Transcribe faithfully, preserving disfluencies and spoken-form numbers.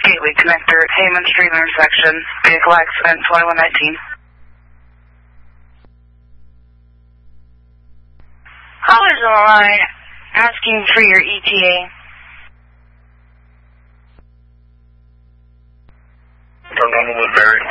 Gateway Connector at Heyman Street intersection. Vehicle accident twenty-one nineteen. Callers on the line asking for your E T A. Turn on the Woodbury.